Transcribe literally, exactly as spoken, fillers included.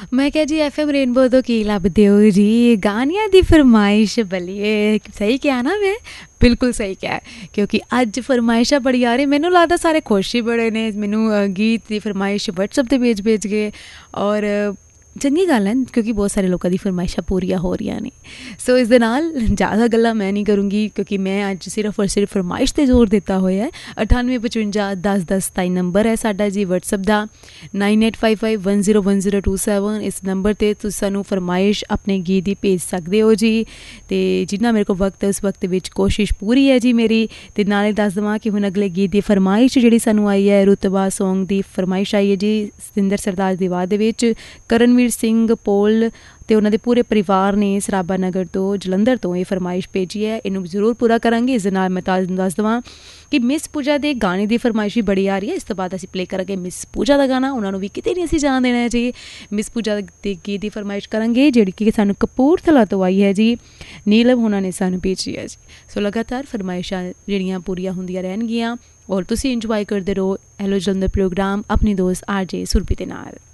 मैं क्या जी F M rainbow तो की लभदे हो जी गानियां दी फरमाइश बलिए सही क्या ना मैं बिल्कुल सही क्या है क्योंकि अज फरमाइशां बड़ी आ रही मैनू लगता सारे खुश ही बड़े ने मैनू गीत की फरमाइश वट्सअप ते भेज भेज गए और चंगी गल है क्योंकि बहुत सारे लोगों की फरमाइशां पूरियां हो रही ने सो इस दे नाल ज़्यादा गल्लां मैं नहीं करूँगी क्योंकि मैं अज सिर्फ और सिर्फ फरमाइश ते जोर दिता होया है। अठानवे पचवंजा दस दस सताई नंबर है साडा जी वट्सअप दा nine eight five five one zero one zero two seven इस नंबर ते तुसीं सानू फरमाइश अपने गीत दी भेज सकदे हो जी ते जिन्ना मेरे को वक्त है उस वक्त विच कोशिश पूरी है जी मेरी ते नाले दस देवां कि हुण अगले गीत दी फरमाइश जिहड़ी सानू आई है रुतबा सॉन्ग दी फरमाइश आई है जी सतिंदर सरताज दी आवाज़ दे विच करणवीर सिंह पोल ते उन्हां दे पूरे परिवार ने सराबा नगर तो जलंधर तो ये फरमाइश भेजी है इनू जरूर पूरा करांगे। इस दे नाल मैं तां दस देवां कि मिस पूजा दे गाने दी फरमाइश भी बड़ी आ रही है। इस तो बाद असीं प्ले करांगे मिस पूजा दा गाना उन्हां नू भी किते नहीं असीं जान देना है जी। मिस पूजा दे गीत दी फरमाइश करांगे जिहड़ी कि सानू कपूरथला तो आई है जी नीलम हुणां ने सानू भेजी है जी। सो लगातार फरमाइशां जिहड़ियां पूरियां हुंदियां रहणगियां और तुसीं इंजॉय करदे रहो हेलो जलंधर प्रोग्राम अपनी दोस्त आर जे सुरभि दे नाल।